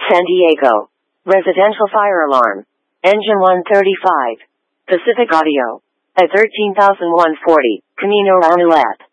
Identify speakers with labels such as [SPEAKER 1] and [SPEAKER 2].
[SPEAKER 1] San Diego. Residential fire alarm. Engine 135. Pacific Audio. At 13,140, Camino Amulet.